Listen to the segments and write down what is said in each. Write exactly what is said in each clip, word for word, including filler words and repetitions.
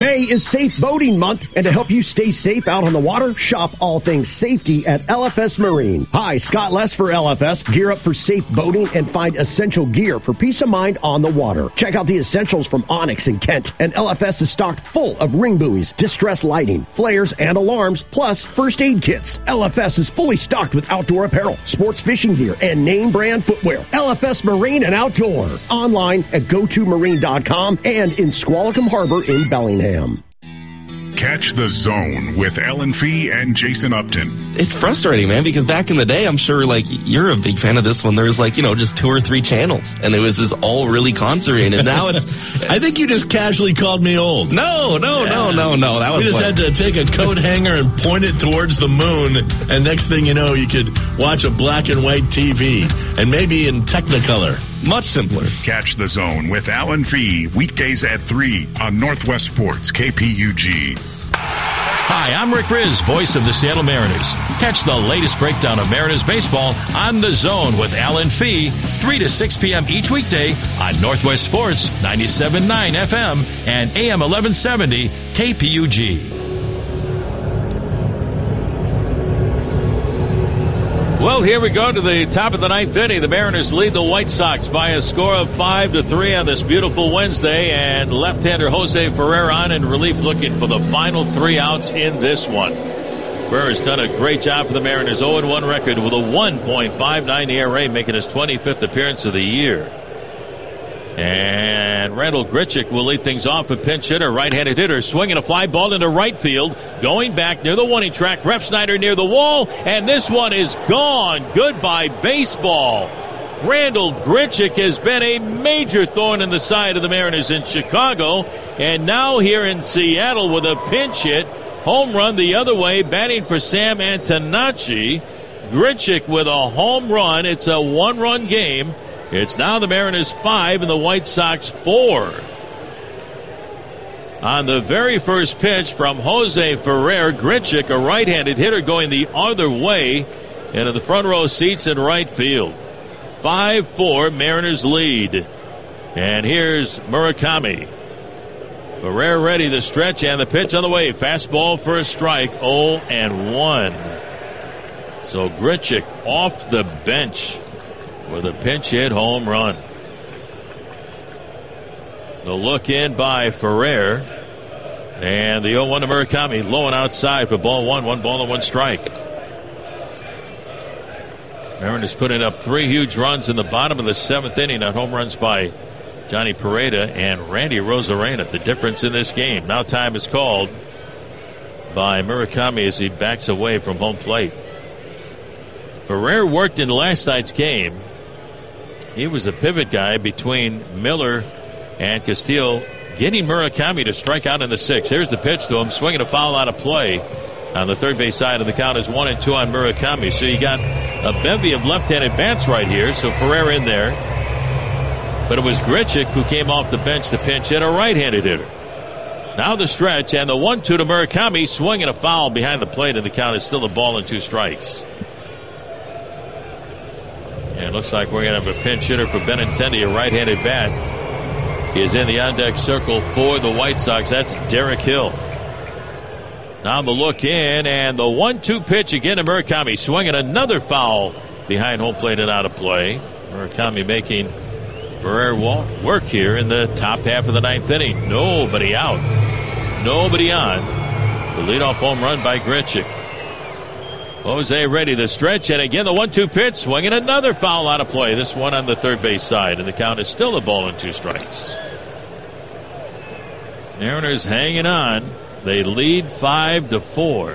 May is Safe Boating Month, and to help you stay safe out on the water, shop all things safety at L F S Marine. Hi, Scott Less for L F S. Gear up for safe boating and find essential gear for peace of mind on the water. Check out the essentials from Onyx and Kent, and L F S is stocked full of ring buoys, distress lighting, flares, and alarms, plus first aid kits. L F S is fully stocked with outdoor apparel, sports fishing gear, and name brand footwear. L F S Marine and Outdoor. Online at go to marine dot com and in Squalicum Harbor in Bellingham. Catch the Zone with Ellen Fee and Jason Upton. It's frustrating, man, because back in the day, I'm sure, like, you're a big fan of this one. There was, like, you know, just two or three channels, and it was just all really concentrated. And now it's... I think you just casually called me old. No, no, yeah. no, no, no. That was We just what... had to take a coat hanger and point it towards the moon, and next thing you know, you could watch a black and white T V, and maybe in Technicolor. Much simpler. Catch the Zone with Alan Fee weekdays at three on Northwest Sports K P U G. Hi, I'm Rick Riz, voice of the Seattle Mariners. Catch the latest breakdown of Mariners baseball on The Zone with Alan Fee, three to six p.m. each weekday on Northwest Sports ninety-seven point nine F M and A M eleven seventy K P U G. Well, here we go to the top of the ninth inning. The Mariners lead the White Sox by a score of five to three on this beautiful Wednesday, and left-hander Jose Ferrer on in relief, looking for the final three outs in this one. Ferrer's done a great job for the Mariners. oh and one record with a one point five nine E R A, making his twenty-fifth appearance of the year. And Randal Grichuk will lead things off, a pinch hitter, right-handed hitter, swinging a fly ball into right field, going back near the one-inch track. Refsnyder near the wall, and this one is gone. Goodbye, baseball. Randal Grichuk has been a major thorn in the side of the Mariners in Chicago, and now here in Seattle with a pinch hit. Home run the other way, batting for Sam Antonacci. Grichuk with a home run. It's a one-run game. It's now the Mariners five and the White Sox four. On the very first pitch from Jose Ferrer, Grichuk, a right-handed hitter, going the other way into the front row seats in right field. five four, Mariners lead. And here's Murakami. Ferrer ready, the stretch and the pitch on the way. Fastball for a strike, oh and one. So Grichuk off the bench with a pinch hit home run. The look in by Ferrer. And the oh one to Murakami. Low and outside for ball one. One ball and one strike. Mariners putting up three huge runs in the bottom of the seventh inning on home runs by Johnny Pereda and Randy Rosarena. The difference in this game. Now time is called by Murakami as he backs away from home plate. Ferrer worked in last night's game. He was a pivot guy between Miller and Castillo, getting Murakami to strike out in the sixth. Here's the pitch to him, swinging a foul out of play on the third base side of the count is one and two on Murakami. So you got a bevy of left-handed bats right here. So Ferrer in there. But it was Grichuk who came off the bench to pinch hit, a right-handed hitter. Now the stretch and the one two to Murakami, swinging a foul behind the plate, and the count is still a ball and two strikes. And it looks like we're going to have a pinch hitter for Benintendi, a right-handed bat. He is in the on-deck circle for the White Sox. That's Derek Hill. Now the look in, and the one two pitch again to Murakami, swinging another foul behind home plate and out of play. Murakami making Ferrer work here in the top half of the ninth inning. Nobody out. Nobody on. The leadoff home run by Grichuk. Jose ready, the stretch, and again the one two pitch, swinging another foul out of play. This one on the third base side, and the count is still a ball and two strikes. Mariners hanging on. They lead five to four.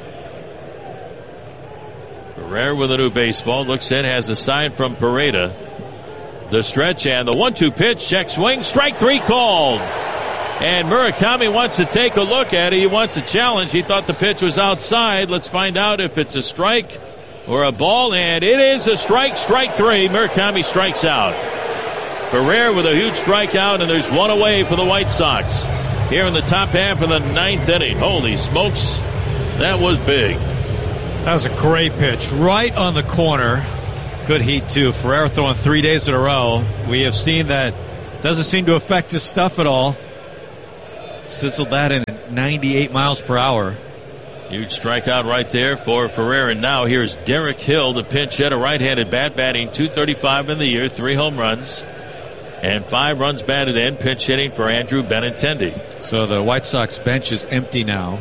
Ferrer with a new baseball, looks in, has a sign from Pereda. The stretch and the one two pitch, check swing, strike three called. And Murakami wants to take a look at it. He wants a challenge. He thought the pitch was outside. Let's find out if it's a strike or a ball. And it is a strike. Strike three. Murakami strikes out. Ferrer with a huge strikeout, and there's one away for the White Sox here in the top half of the ninth inning. Holy smokes. That was big. That was a great pitch. Right on the corner. Good heat, too. Ferrer throwing three days in a row. We have seen that doesn't seem to affect his stuff at all. Sizzled that in an at ninety-eight miles per hour. Huge strikeout right there for Ferrer. And now here's Derek Hill, the pinch hitter, right-handed bat, batting two thirty-five in the year, three home runs, and five runs batted in, pinch hitting for Andrew Benintendi. So the White Sox bench is empty now.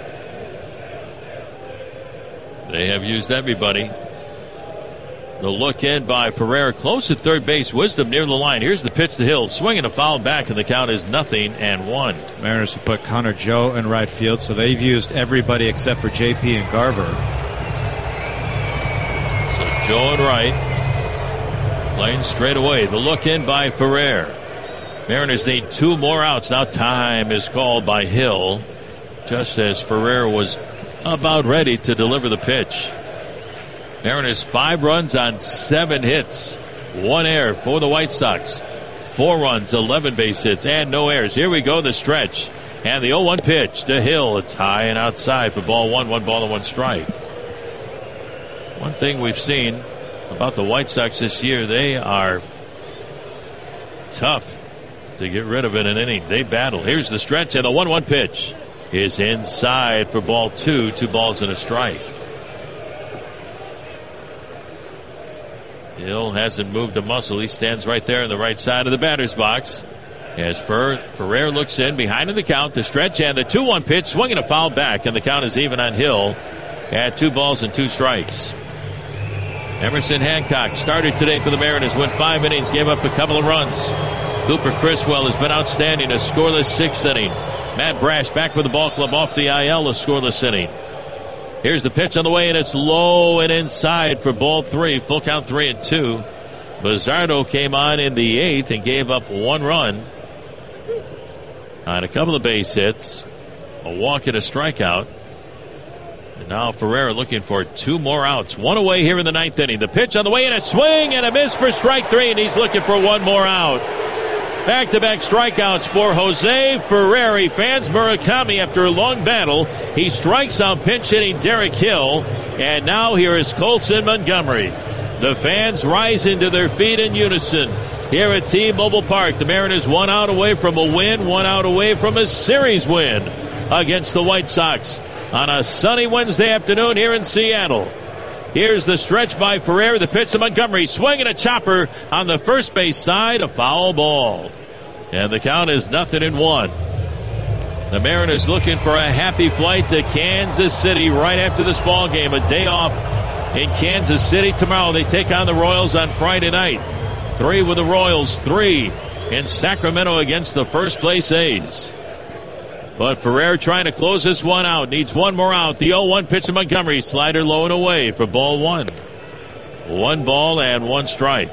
They have used everybody. The look in by Ferrer, close at third base. Wisdom near the line. Here's the pitch to Hill, swinging a foul back, and the count is nothing and one. Mariners have put Connor Joe in right field, so they've used everybody except for J P and Garver. So Joe and right, playing straight away. The look in by Ferrer. Mariners need two more outs. Now time is called by Hill, just as Ferrer was about ready to deliver the pitch. Mariners five runs on seven hits, one error for the White Sox. Four runs, eleven base hits, and no errors. Here we go, the stretch. And the oh one pitch to Hill. It's high and outside for ball one, one ball and one strike. One thing we've seen about the White Sox this year, they are tough to get rid of in an inning. They battle. Here's the stretch, and the one one pitch is inside for ball two, two balls and a strike. Hill hasn't moved a muscle. He stands right there on the right side of the batter's box. As Fer- Ferrer looks in, behind in the count, the stretch, and the two one pitch, swinging a foul back, and the count is even on Hill at two balls and two strikes. Emerson Hancock started today for the Mariners, went five innings, gave up a couple of runs. Cooper Criswell has been outstanding, a scoreless sixth inning. Matt Brash back with the ball club off the I L, a scoreless inning. Here's the pitch on the way, and it's low and inside for ball three. Full count three and two. Bizzardo came on in the eighth and gave up one run on a couple of base hits, a walk and a strikeout. And now Ferrer looking for two more outs. One away here in the ninth inning. The pitch on the way, and a swing and a miss for strike three, and he's looking for one more out. Back-to-back strikeouts for Jose Ferrer. Fans Murakami after a long battle. He strikes out pinch-hitting Derek Hill. And now here is Colson Montgomery. The fans rising to their feet in unison here at T-Mobile Park. The Mariners one out away from a win, one out away from a series win against the White Sox on a sunny Wednesday afternoon here in Seattle. Here's the stretch by Ferrer. The pitch to Montgomery. Swinging a chopper on the first base side. A foul ball. And the count is nothing in one. The Mariners looking for a happy flight to Kansas City right after this ball game. A day off in Kansas City tomorrow. They take on the Royals on Friday night. Three with the Royals. Three in Sacramento against the first place A's. But Ferrer trying to close this one out. Needs one more out. The oh one pitch to Montgomery. Slider low and away for ball one. One ball and one strike.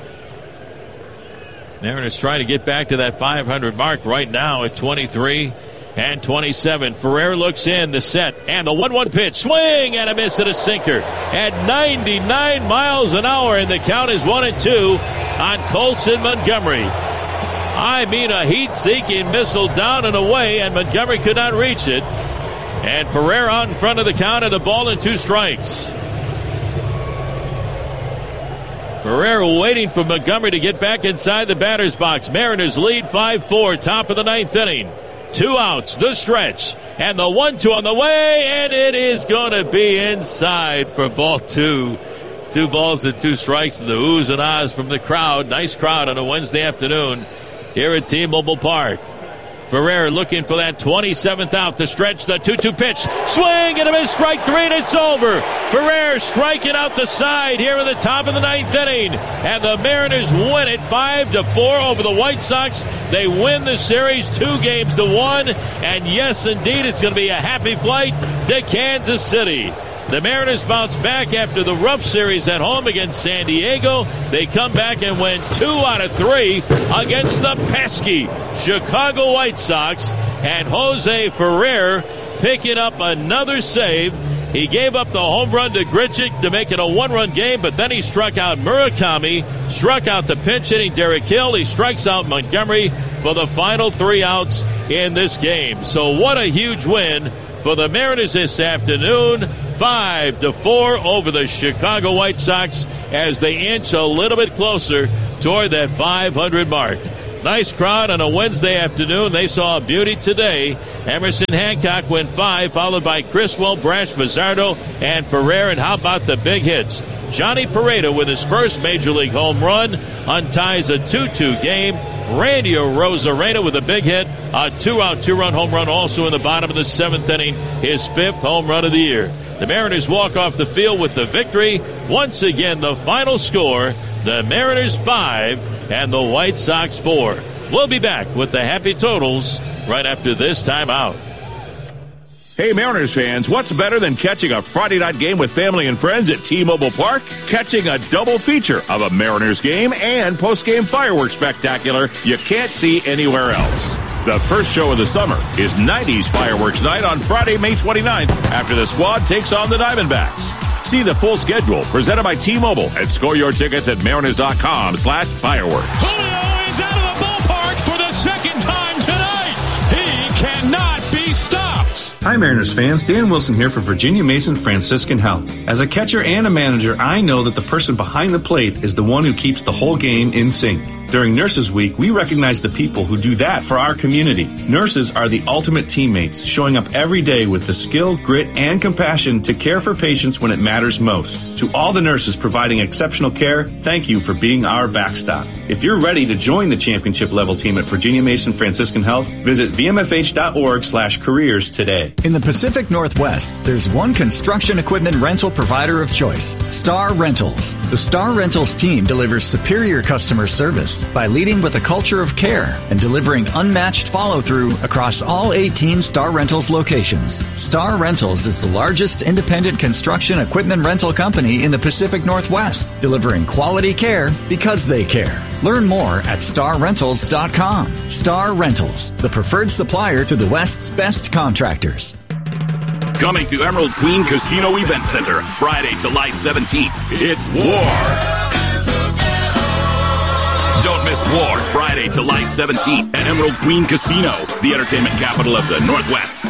Mariners trying to get back to that five hundred mark right now at twenty-three and twenty-seven. Ferrer looks in, the set, and the one one pitch. Swing and a miss at a sinker at ninety-nine miles an hour, and the count is one and two on Colson Montgomery. I mean, a heat-seeking missile down and away, and Montgomery could not reach it. And Ferrer out in front of the count at a ball and two strikes. Ferrer waiting for Montgomery to get back inside the batter's box. Mariners lead five four, top of the ninth inning. Two outs, the stretch, and the one two on the way, and it is going to be inside for ball two. Two balls and two strikes, and the oohs and ahs from the crowd. Nice crowd on a Wednesday afternoon here at T-Mobile Park. Ferrer looking for that twenty-seventh out. The stretch, the two two pitch. Swing and a miss, strike three, and it's over. Ferrer striking out the side here in the top of the ninth inning. And the Mariners win it five to four over the White Sox. They win the series two games to one. And yes, indeed, it's going to be a happy flight to Kansas City. The Mariners bounce back after the rough series at home against San Diego. They come back and win two out of three against the pesky Chicago White Sox. And Jose Ferrer picking up another save. He gave up the home run to Grichuk to make it a one-run game, but then he struck out Murakami, struck out the pinch-hitting Derek Hill. He strikes out Montgomery for the final three outs in this game. So what a huge win for the Mariners this afternoon. Five to four over the Chicago White Sox as they inch a little bit closer toward that five hundred mark. Nice crowd on a Wednesday afternoon. They saw a beauty today. Emerson Hancock went five, followed by Criswell, Brash, Bizzardo, and Ferrer. And how about the big hits? Johnny Pareda with his first Major League home run unties a two two game. Randy Arozarena with a big hit, a two-out, two-run home run also in the bottom of the seventh inning, his fifth home run of the year. The Mariners walk off the field with the victory. Once again, the final score, the Mariners five and the White Sox four. We'll be back with the happy totals right after this timeout. Hey, Mariners fans, what's better than catching a Friday night game with family and friends at T-Mobile Park? Catching a double feature of a Mariners game and post-game fireworks spectacular you can't see anywhere else. The first show of the summer is nineties Fireworks Night on Friday, May twenty-ninth, after the squad takes on the Diamondbacks. See the full schedule presented by T-Mobile and score your tickets at mariners.com slash fireworks. Julio is out of the ballpark for the second time tonight. He cannot be stopped. Hi, Mariners fans. Dan Wilson here for Virginia Mason Franciscan Health. As a catcher and a manager, I know that the person behind the plate is the one who keeps the whole game in sync. During Nurses Week, we recognize the people who do that for our community. Nurses are the ultimate teammates, showing up every day with the skill, grit, and compassion to care for patients when it matters most. To all the nurses providing exceptional care, thank you for being our backstop. If you're ready to join the championship level team at Virginia Mason Franciscan Health, visit v m f h dot org slash careers today. In the Pacific Northwest, there's one construction equipment rental provider of choice, Star Rentals. The Star Rentals team delivers superior customer service by leading with a culture of care and delivering unmatched follow-through across all eighteen Star Rentals locations. Star Rentals is the largest independent construction equipment rental company in the Pacific Northwest, delivering quality care because they care. Learn more at star rentals dot com. Star Rentals, the preferred supplier to the West's best contractors. Coming to Emerald Queen Casino Event Center, Friday, July seventeenth. It's War. Don't miss War, Friday, July seventeenth at Emerald Queen Casino, the entertainment capital of the Northwest.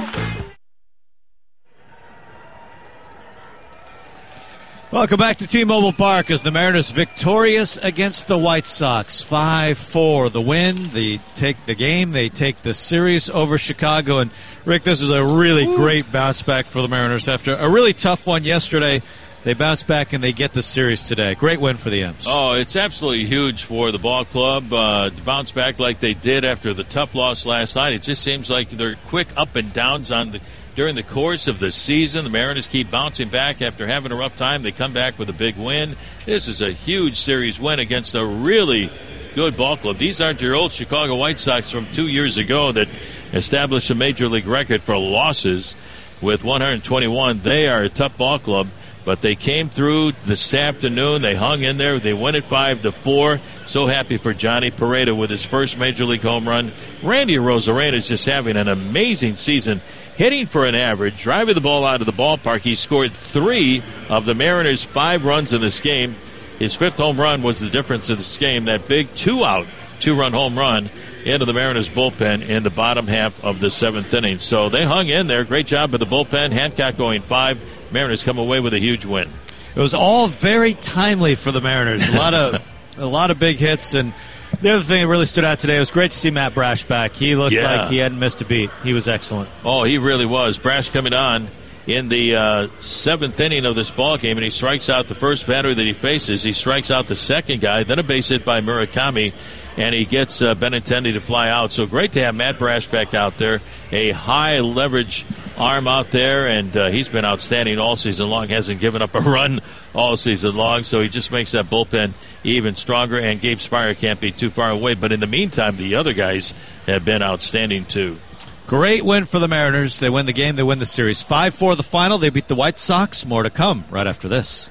Welcome back to T-Mobile Park as the Mariners victorious against the White Sox. five four the win. They take the game. They take the series over Chicago. And, Rick, this is a really Ooh. great bounce back for the Mariners. After a really tough one yesterday, they bounce back and they get the series today. Great win for the M's. Oh, it's absolutely huge for the ball club uh, to bounce back like they did after the tough loss last night. It just seems like they're quick up and downs on the during the course of the season. The Mariners keep bouncing back after having a rough time. They come back with a big win. This is a huge series win against a really good ball club. These aren't your old Chicago White Sox from two years ago that established a major league record for losses with one hundred twenty-one. They are a tough ball club, but they came through this afternoon. They hung in there. They win it five to four. So happy for Johnny Pareda with his first major league home run. Randy Arozarena is just having an amazing season, hitting for an average, driving the ball out of the ballpark. He scored three of the Mariners' five runs in this game. His fifth home run was the difference in this game, that big two-out, two-run home run into the Mariners' bullpen in the bottom half of the seventh inning. So they hung in there. Great job by the bullpen. Hancock going five. Mariners come away with a huge win. It was all very timely for the Mariners. A lot of a lot of big hits. And the other thing that really stood out today, it was great to see Matt Brash back. He looked yeah. like he hadn't missed a beat. He was excellent. Oh, he really was. Brash coming on in the uh, seventh inning of this ball game, and he strikes out the first batter that he faces. He strikes out the second guy, then a base hit by Murakami, and he gets uh, Benintendi to fly out. So great to have Matt Brash back out there. A high leverage arm out there, and uh, he's been outstanding all season long. Hasn't given up a run all season long, so he just makes that bullpen even stronger, and Gabe Spire can't be too far away. But in the meantime, the other guys have been outstanding too. Great win for the Mariners. They win the game. They win the series. five four the final. They beat the White Sox. More to come right after this.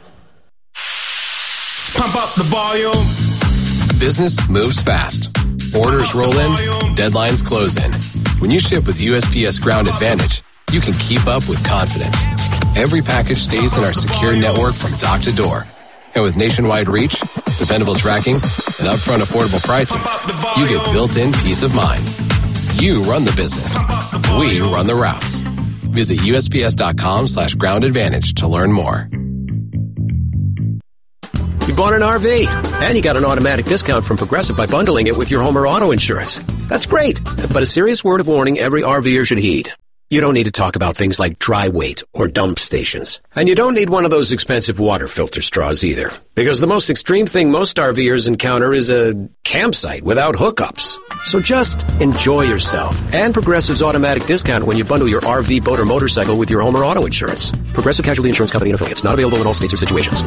Pump up the volume. Business moves fast. Orders roll in. Deadlines close in. When you ship with U S P S Ground Advantage, you can keep up with confidence. Every package stays in our secure network from dock to door. And with nationwide reach, dependable tracking, and upfront affordable pricing, you get built-in peace of mind. You run the business. We run the routes. Visit U S P S dot com slash ground advantage to learn more. You bought an R V, and you got an automatic discount from Progressive by bundling it with your home or auto insurance. That's great, but a serious word of warning every RVer should heed. You don't need to talk about things like dry weight or dump stations. And you don't need one of those expensive water filter straws either. Because the most extreme thing most RVers encounter is a campsite without hookups. So just enjoy yourself and Progressive's automatic discount when you bundle your R V, boat, or motorcycle with your home or auto insurance. Progressive Casualty Insurance Company and affiliates. Not available in all states or situations.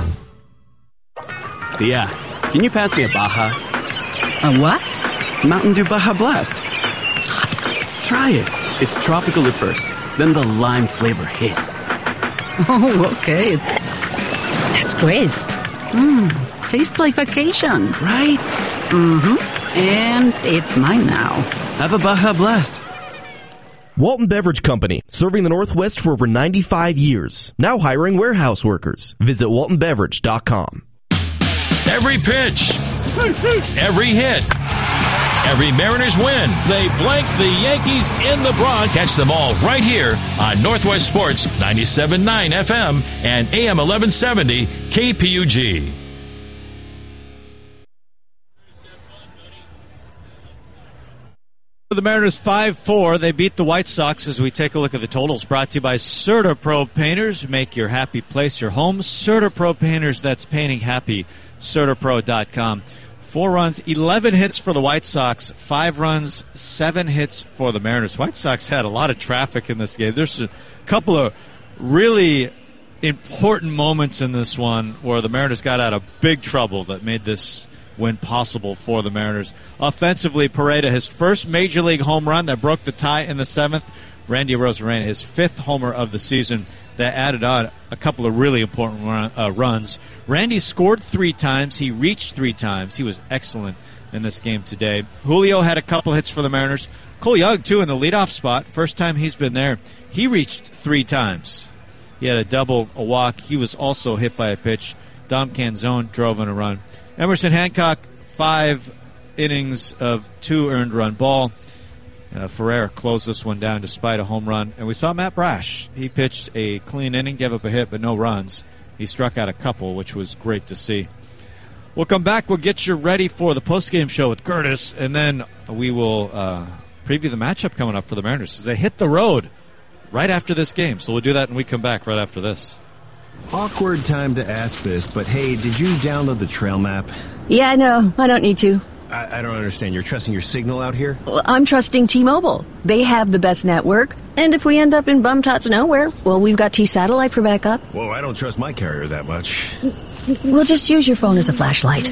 Yeah. Can you pass me a Baja? A what? Mountain Dew Baja Blast. Try it. It's tropical at first, then the lime flavor hits. Oh, okay. That's crisp. Mmm, tastes like vacation. Right? Mm-hmm. And it's mine now. Have a Baja Blast. Walton Beverage Company, serving the Northwest for over ninety-five years. Now hiring warehouse workers. Visit walton beverage dot com. Every pitch, every hit, every Mariners win. They blank the Yankees in the Bronx. Catch them all right here on Northwest Sports ninety-seven point nine F M and A M eleven seventy K P U G. The Mariners five four. They beat the White Sox as we take a look at the totals. Brought to you by CertaPro Painters. Make your happy place your home. CertaPro Painters, that's painting happy. CertaPro dot com. Four runs, eleven hits for the White Sox. Five runs, seven hits for the Mariners. White Sox had a lot of traffic in this game. There's a couple of really important moments in this one where the Mariners got out of big trouble that made this win possible for the Mariners. Offensively, Pereda, his first Major League home run that broke the tie in the seventh. Randy Arozarena, his fifth homer of the season, that added on a couple of really important run, uh, runs. Randy scored three times. He reached three times. He was excellent in this game today. Julio had a couple hits for the Mariners. Cole Young, too, in the leadoff spot. First time he's been there. He reached three times. He had a double, a walk. He was also hit by a pitch. Dom Canzone drove in a run. Emerson Hancock, five innings of two earned run ball. Uh, Ferrer closed this one down despite a home run. And we saw Matt Brash. He pitched a clean inning, gave up a hit, but no runs. He struck out a couple, which was great to see. We'll come back. We'll get you ready for the postgame show with Curtis, and then we will uh, preview the matchup coming up for the Mariners as they hit the road right after this game. So we'll do that when we come back right after this. Awkward time to ask this, but hey, did you download the trail map? Yeah, no, I don't need to. I, I don't understand. You're trusting your signal out here? Well, I'm trusting T-Mobile. They have the best network. And if we end up in bum-tots nowhere, well, we've got T-Satellite for backup. Whoa, I don't trust my carrier that much. We'll just use your phone as a flashlight.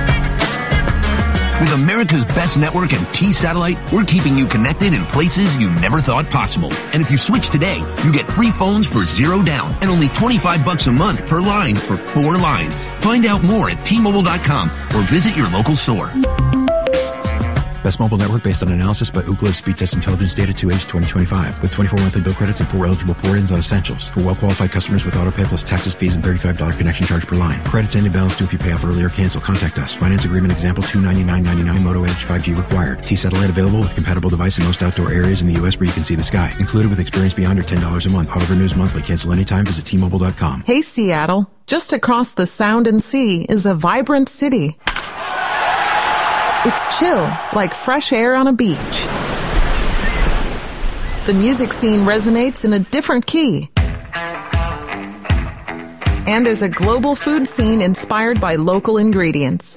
With America's best network and T-Satellite, we're keeping you connected in places you never thought possible. And if you switch today, you get free phones for zero down and only twenty-five bucks a month per line for four lines. Find out more at T Mobile dot com or visit your local store. Best mobile network based on analysis by Ookla Speed Test Intelligence data to age twenty twenty-five with twenty-four monthly bill credits and four eligible port-ins on essentials. For well-qualified customers with autopay plus taxes, fees, and thirty-five dollars connection charge per line. Credits end in balance due if you pay off early or cancel. Contact us. Finance agreement example two ninety-nine ninety-nine. Moto Edge five G required. T-Satellite available with compatible device in most outdoor areas in the U S where you can see the sky. Included with experience beyond or ten dollars a month. Auto renews monthly. Cancel anytime. Visit T Mobile dot com. Hey, Seattle. Just across the Sound and Sea is a vibrant city. It's chill, like fresh air on a beach. The music scene resonates in a different key. And there's a global food scene inspired by local ingredients.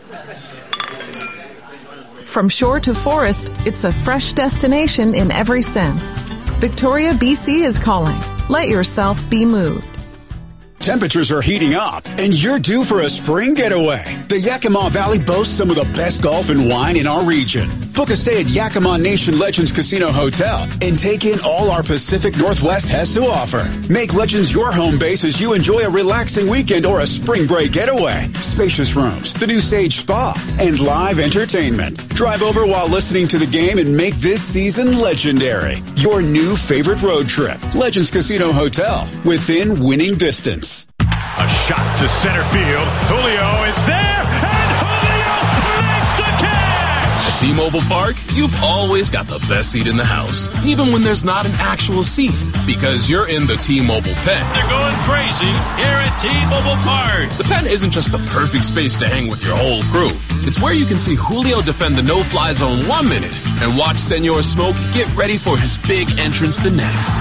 From shore to forest, it's a fresh destination in every sense. Victoria, B C is calling. Let yourself be moved. Temperatures are heating up, and you're due for a spring getaway. The Yakima Valley boasts some of the best golf and wine in our region. Book a stay at Yakima Nation Legends Casino Hotel and take in all our Pacific Northwest has to offer. Make Legends your home base as you enjoy a relaxing weekend or a spring break getaway. Spacious rooms, the new Sage Spa, and live entertainment. Drive over while listening to the game and make this season legendary. Your new favorite road trip. Legends Casino Hotel, within winning distance. A shot to center field. Julio is there, and Julio makes the catch! T-Mobile Park, you've always got the best seat in the house, even when there's not an actual seat, because you're in the T-Mobile Pen. They're going crazy here at T-Mobile Park. The Pen isn't just the perfect space to hang with your whole crew. It's where you can see Julio defend the no-fly zone one minute and watch Senor Smoke get ready for his big entrance the next.